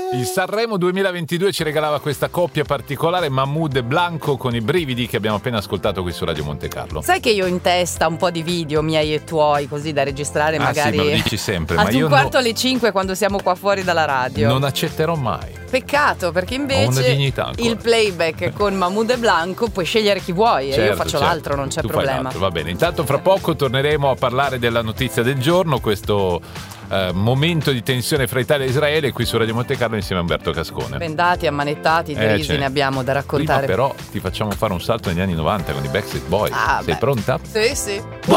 Il Sanremo 2022 ci regalava questa coppia particolare, Mahmood e Blanco, con i brividi che abbiamo appena ascoltato qui su Radio Monte Carlo. Sai che io ho in testa un po' di video miei e tuoi, così da registrare magari. Sì, me lo dici sempre. Ad ma io un quarto alle 5 quando siamo qua fuori dalla radio. Non accetterò mai. Peccato, perché Ho una invece dignità ancora. il playback con Mahmood e Blanco puoi scegliere chi vuoi, e io faccio l'altro, non c'è tu problema. Fai l'altro, va bene. Intanto fra poco torneremo a parlare della notizia del giorno, questo momento di tensione fra Italia e Israele, qui su Radio Monte Carlo insieme a Umberto Cascone. Bendati, ammanettati, derisi ne abbiamo da raccontare. Prima però ti facciamo fare un salto negli anni 90 con i Backstreet Boys. Sei pronta? Sì.